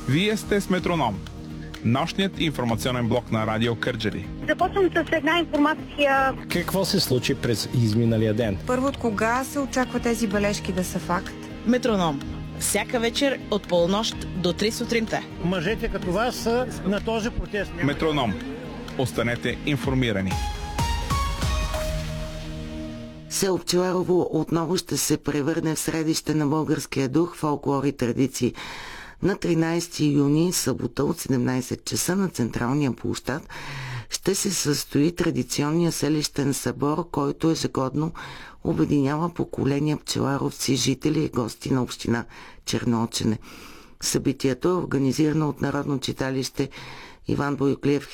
Вие сте с Метроном, нощният информационен блок на Радио Кърджали. Започвам с една информация. Какво се случи през изминалия ден? Първо, от кога се очаква тези бележки да са факт? Метроном. Всяка вечер от полунощ до 3 сутринта. Мъжете като вас са на този протест. Метроном. Останете информирани. Село Пчеларово отново ще се превърне в средище на българския дух, фолклор и традиции. На 13 юни, събота от 17 часа на Централния площад ще се състои традиционния селищен събор, който ежегодно обединява поколения пчеларовци, жители и гости на община Черноочене. Събитието е организирано от Народно читалище Иван Бойоклиев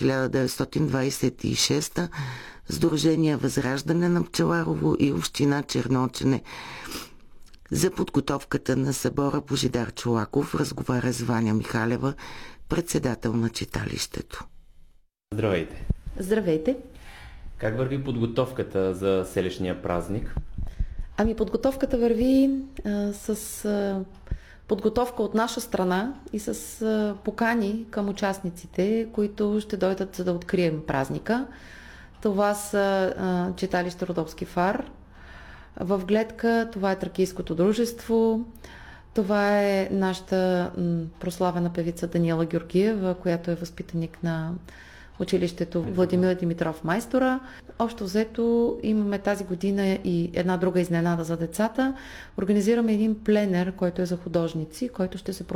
1926, Сдружение Възраждане на Пчеларово и община Черноочене. За подготовката на събора Божидар Чолаков разговаря с Ваня Михалева, председател на читалището. Здравейте! Здравейте! Как върви подготовката за селищния празник? Ами подготовката върви с подготовка от наша страна и с покани към участниците, които ще дойдат за да открием празника. Това са читалище Родопски фар. В Гледка това е Тракийското дружество. Това е нашата прославена певица Даниела Георгиева, която е възпитаник на училището Владимир Димитров Майстора. Общо взето имаме тази година и една друга изненада за децата. Организираме един пленер, който е за художници, който ще се